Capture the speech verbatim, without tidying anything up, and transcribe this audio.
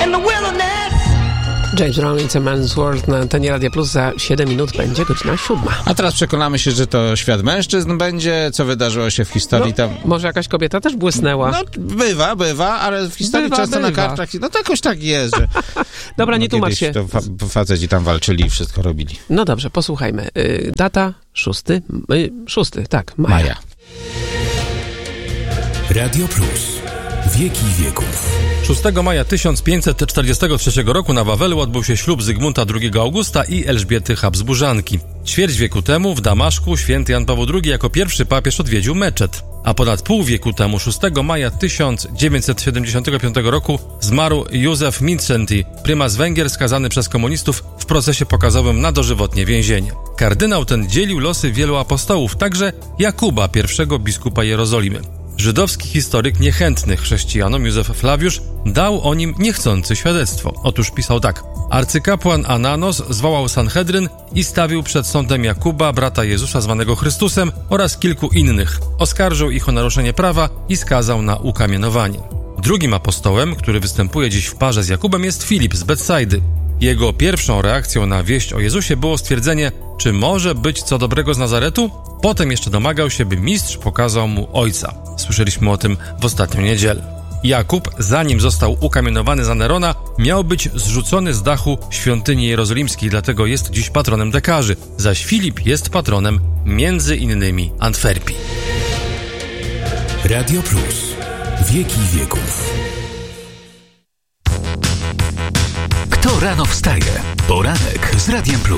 in the wilderness. James Brown, It's a Man's World na antenie Radia Plus. Za siedem minut będzie godzina siódma. A teraz przekonamy się, że to świat mężczyzn będzie, co wydarzyło się w historii No, tam. może jakaś kobieta też błysnęła. No, bywa, bywa, ale w historii Bywa, często bywa. na kartach, no to jakoś tak jest, że... Dobra, nie no, tłumacz kiedyś się. to fa- faceci tam walczyli i wszystko robili. No dobrze, posłuchajmy. Y, data szósty, y, szósty, tak, maja. Maja. Radio Plus. Wieki wieków. szóstego maja tysiąc pięćset czterdziestego trzeciego roku na Wawelu odbył się ślub Zygmunta drugiego Augusta i Elżbiety Habsburzanki. Ćwierć wieku temu w Damaszku święty Jan Paweł drugi jako pierwszy papież odwiedził meczet. A ponad pół wieku temu, szóstego maja tysiąc dziewięćset siedemdziesiątego piątego roku, zmarł Józef Mindszenty, prymas Węgier skazany przez komunistów w procesie pokazowym na dożywotnie więzienie. Kardynał ten dzielił losy wielu apostołów, także Jakuba, pierwszego biskupa Jerozolimy. Żydowski historyk niechętny chrześcijanom Józef Flawiusz dał o nim niechcący świadectwo. Otóż pisał tak. Arcykapłan Ananos zwołał Sanhedryn i stawił przed sądem Jakuba, brata Jezusa zwanego Chrystusem oraz kilku innych. Oskarżył ich o naruszenie prawa i skazał na ukamienowanie. Drugim apostołem, który występuje dziś w parze z Jakubem, jest Filip z Betsajdy. Jego pierwszą reakcją na wieść o Jezusie było stwierdzenie, czy może być co dobrego z Nazaretu? Potem jeszcze domagał się, by mistrz pokazał mu ojca. Słyszeliśmy o tym w ostatnią niedzielę. Jakub, zanim został ukamienowany za Nerona, miał być zrzucony z dachu świątyni jerozolimskiej, dlatego jest dziś patronem dekarzy, zaś Filip jest patronem między innymi Antwerpii. Radio Plus. Wieki wieków. Kto rano wstaje? Poranek z Radiem Plus.